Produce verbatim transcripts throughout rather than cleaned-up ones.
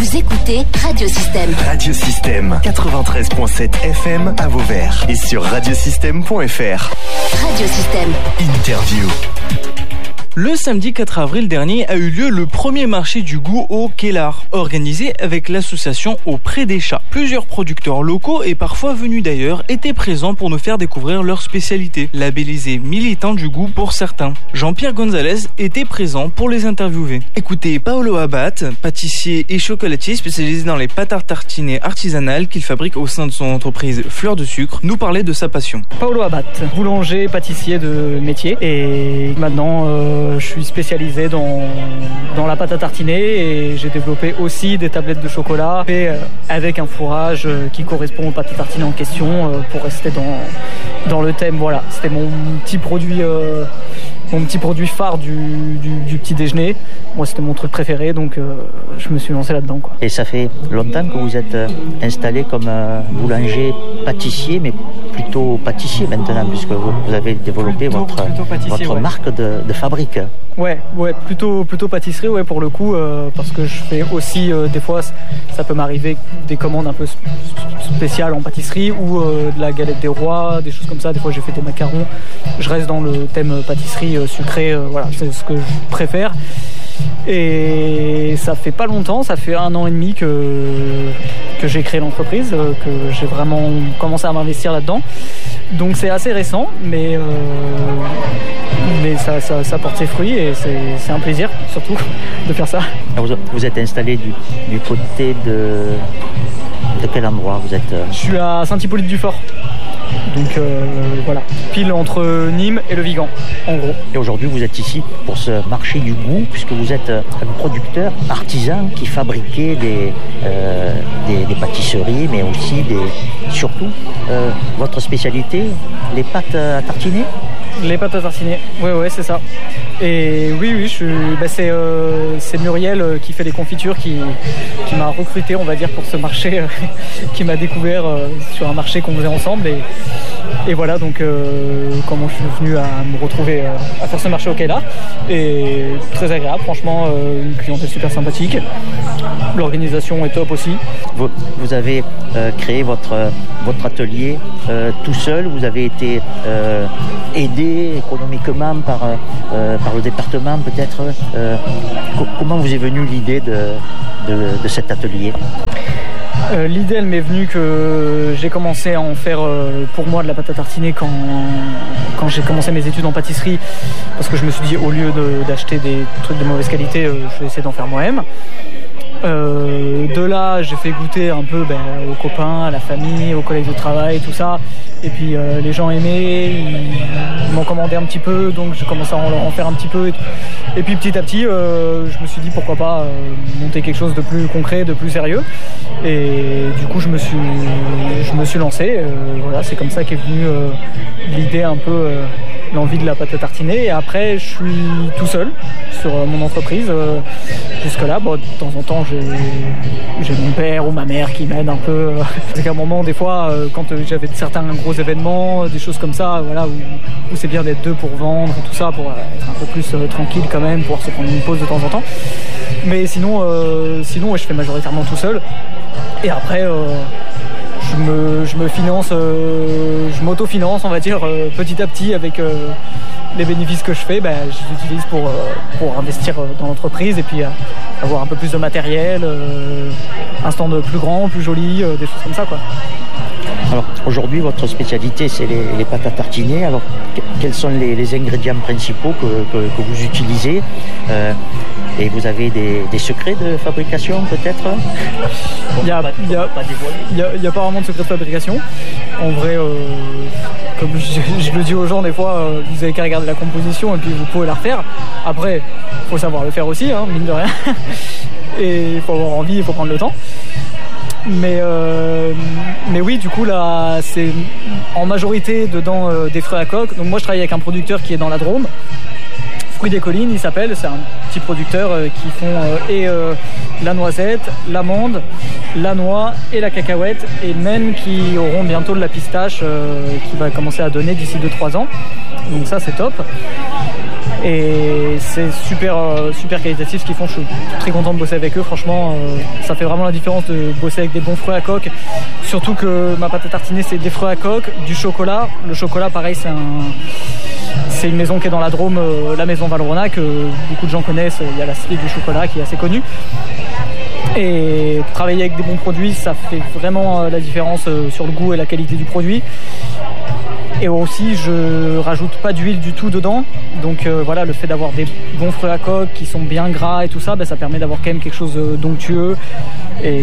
Vous écoutez Radiosystème. Radiosystème quatre-vingt-treize virgule sept F M à Vauvert et sur radiosystème point F R. Radiosystème. Interview. Le samedi quatre avril dernier a eu lieu le premier marché du goût au Kellar, organisé avec l'association Au Pré des Chats. Plusieurs producteurs locaux et parfois venus d'ailleurs étaient présents pour nous faire découvrir leur spécialité, labellisée militant du goût pour certains. Jean-Pierre Gonzalez était présent pour les interviewer. Écoutez Paolo Abad, pâtissier et chocolatier spécialisé dans les pâtes à tartiner artisanales qu'il fabrique au sein de son entreprise Fleur de Sucre, nous parlait de sa passion. Paolo Abad, boulanger, pâtissier de métier, et maintenant euh, je suis spécialisé dans, dans la pâte à tartiner et j'ai développé aussi des tablettes de chocolat et, euh, avec un fourrage euh, qui correspond aux pâtes à tartiner en question euh, pour rester dans, dans le thème. Voilà, c'était mon petit produit, euh, mon petit produit phare du, du, du petit déjeuner. Moi, c'était mon truc préféré, donc euh, je me suis lancé là-dedans, quoi. Et ça fait longtemps que vous êtes euh, installé comme euh, boulanger pâtissier, mais plutôt pâtissier maintenant, puisque vous, vous avez développé plutôt, votre, plutôt votre ouais. marque de, de fabrique. Ouais, ouais, plutôt, plutôt pâtisserie, ouais, pour le coup, euh, parce que je fais aussi, euh, des fois, ça peut m'arriver des commandes un peu spéciales en pâtisserie ou euh, de la galette des rois, des choses comme ça. Des fois, j'ai fait des macarons. Je reste dans le thème pâtisserie euh, sucrée, euh, voilà, c'est ce que je préfère. Et ça fait pas longtemps, ça fait un an et demi que, que j'ai créé l'entreprise, que j'ai vraiment commencé à m'investir là-dedans. Donc c'est assez récent, mais, euh, mais ça, ça, ça porte ses fruits et c'est, c'est un plaisir surtout de faire ça. Vous, vous êtes installé du, du côté de, de quel endroit vous êtes? Je suis à Saint-Hippolyte-du-Fort. Donc euh, voilà, pile entre Nîmes et le Vigan, en gros. Et aujourd'hui, vous êtes ici pour ce marché du goût, puisque vous êtes un producteur artisan qui fabriquait des, euh, des, des pâtisseries, mais aussi des, surtout euh, votre spécialité, les pâtes à tartiner. Les pâtes à tartiner, oui, ouais, c'est ça. Et oui, oui, je suis, bah c'est, euh, c'est Muriel euh, qui fait les confitures, qui, qui m'a recruté, on va dire, pour ce marché, euh, qui m'a découvert euh, sur un marché qu'on faisait ensemble. Et, et voilà, donc, euh, comment je suis venu à me retrouver euh, à faire ce marché au Kellar. Et très agréable, franchement, euh, une clientèle super sympathique. L'organisation est top aussi. Vous, vous avez euh, créé votre, votre atelier euh, tout seul, vous avez été euh, aidé économiquement par, euh, par le département peut-être. Euh, co- comment vous est venue l'idée de, de, de cet atelier ? Euh, l'idée, elle m'est venue que j'ai commencé à en faire euh, pour moi de la pâte à tartiner quand, quand j'ai commencé mes études en pâtisserie, parce que je me suis dit, au lieu de, d'acheter des trucs de mauvaise qualité, euh, je vais essayer d'en faire moi-même. Euh, de là, j'ai fait goûter un peu ben, aux copains, à la famille, aux collègues de travail, tout ça. Et puis euh, les gens aimaient, ils m'ont commandé un petit peu, donc j'ai commencé à en, en faire un petit peu. Et puis petit à petit, euh, je me suis dit pourquoi pas euh, monter quelque chose de plus concret, de plus sérieux. Et du coup, je me suis, je me suis lancé. Euh, voilà, c'est comme ça qu'est venue euh, l'idée un peu, euh, l'envie de la pâte à tartiner. Et après, je suis tout seul sur euh, mon entreprise. Euh, jusque-là, bon, de temps en temps, j'ai, j'ai mon père ou ma mère qui m'aident un peu. Parce qu'à un moment, des fois, euh, quand euh, j'avais certains gros événements, des choses comme ça, voilà, où, où c'est bien d'être deux pour vendre, tout ça, pour euh, être un peu plus euh, tranquille quand même, pouvoir se prendre une pause de temps en temps. Mais sinon, euh, sinon ouais, je fais majoritairement tout seul. Et après, euh, je, me, je me finance, euh, je m'autofinance, on va dire, euh, petit à petit avec euh, les bénéfices que je fais, ben, je les utilise pour, euh, pour investir dans l'entreprise et puis euh, avoir un peu plus de matériel, euh, un stand plus grand, plus joli, euh, des choses comme ça, quoi. Alors aujourd'hui, votre spécialité, c'est les, les pâtes à tartiner. Alors, que, quels sont les, les ingrédients principaux que, que, que vous utilisez euh, et vous avez des, des secrets de fabrication, peut-être ? Il n'y a, y a, y a, y a pas vraiment de secret de fabrication. En vrai, euh, comme je, je le dis aux gens, des fois, euh, vous avez qu'à regarder la composition et puis vous pouvez la refaire. Après, il faut savoir le faire aussi, hein, mine de rien. Et il faut avoir envie, il faut prendre le temps. Mais, euh, mais oui, du coup, là, c'est en majorité dedans euh, des fruits à coque. Donc moi, je travaille avec un producteur qui est dans la Drôme. Fruits des Collines, il s'appelle. C'est un petit producteur euh, qui font euh, et euh, la noisette, l'amande, la noix et la cacahuète. Et même qui auront bientôt de la pistache euh, qui va commencer à donner d'ici deux trois ans. Donc ça, c'est top. Et c'est super, euh, super qualitatif ce qu'ils font. Je suis très content de bosser avec eux. Franchement, euh, ça fait vraiment la différence de bosser avec des bons fruits à coque. Surtout que ma pâte à tartiner, c'est des fruits à coque, du chocolat. Le chocolat, pareil, c'est un... C'est une maison qui est dans la Drôme, euh, la maison Valrhona, que beaucoup de gens connaissent. Il y a la Cité du chocolat qui est assez connue. Et travailler avec des bons produits, ça fait vraiment euh, la différence euh, sur le goût et la qualité du produit. Et aussi, je rajoute pas d'huile du tout dedans. Donc euh, voilà, le fait d'avoir des bons fruits à coque qui sont bien gras et tout ça, ben, ça permet d'avoir quand même quelque chose d'onctueux et,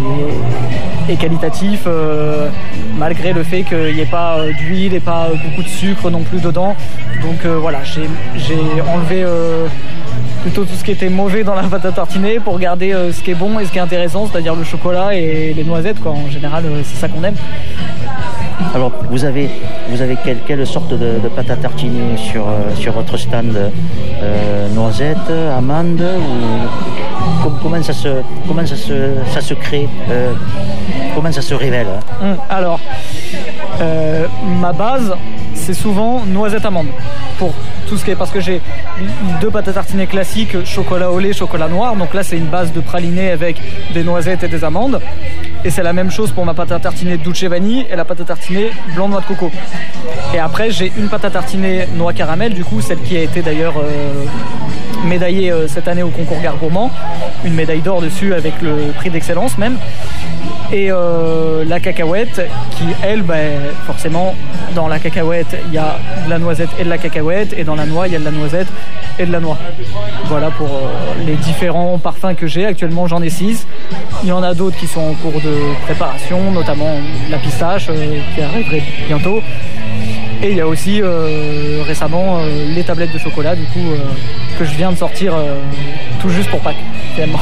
et qualitatif, euh, malgré le fait qu'il n'y ait pas euh, d'huile et pas euh, beaucoup de sucre non plus dedans. Donc euh, voilà, j'ai, j'ai enlevé euh, plutôt tout ce qui était mauvais dans la pâte à tartiner pour garder euh, ce qui est bon et ce qui est intéressant, c'est-à-dire le chocolat et les noisettes, quoi. En général, euh, c'est ça qu'on aime. Alors, vous avez, vous avez quelle, quelle sorte de, de pâte à tartiner sur, euh, sur votre stand euh, noisettes, amandes ou com- comment ça se, comment ça se, ça se crée, euh, comment ça se révèle? Hum, alors, euh, ma base, c'est souvent noisette amande pour tout ce qui est, parce que j'ai deux pâtes à tartiner classiques, chocolat au lait, chocolat noir. Donc là, c'est une base de praliné avec des noisettes et des amandes. Et c'est la même chose pour ma pâte à tartiner Dulce Vanille et la pâte à tartiner blanc noix de coco. Et après, j'ai une pâte à tartiner noix caramel, du coup, celle qui a été d'ailleurs euh, médaillée euh, cette année au concours Gare Gourmand. Une médaille d'or dessus avec le prix d'excellence même. Et euh, la cacahuète qui, elle, ben, forcément, dans la cacahuète, il y a de la noisette et de la cacahuète. Et dans la noix, il y a de la noisette et de la noix. Voilà pour euh, les différents parfums que j'ai. Actuellement, j'en ai six. Il y en a d'autres qui sont en cours de préparation, notamment la pistache euh, qui arriverait bientôt. Et il y a aussi euh, récemment euh, les tablettes de chocolat, du coup, euh, que je viens de sortir euh, tout juste pour Pâques, finalement.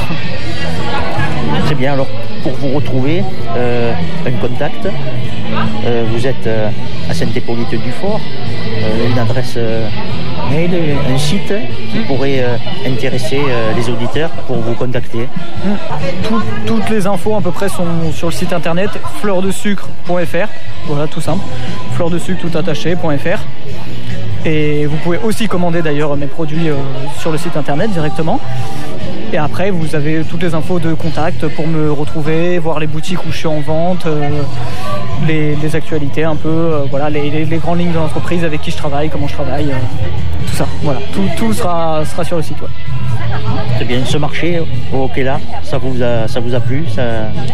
Très bien, alors pour vous retrouver, euh, un contact, euh, vous êtes euh, à Saint-Hippolyte-du-Fort, euh, une adresse euh, mail, un site qui pourrait euh, intéresser euh, les auditeurs pour vous contacter. Tout, toutes les infos à peu près sont sur le site internet fleur de sucre point f r, voilà, tout simple, fleur de sucre tout attaché point f r. Et vous pouvez aussi commander d'ailleurs mes produits euh, sur le site internet directement. Et après, vous avez toutes les infos de contact pour me retrouver, voir les boutiques où je suis en vente, euh, les, les actualités un peu, euh, voilà, les, les, les grandes lignes de l'entreprise, avec qui je travaille, comment je travaille, euh, tout ça. Voilà, tout, tout sera, sera sur le site. Ouais. Très bien, ce marché au Kélar, ça vous a, ça vous a plu ça...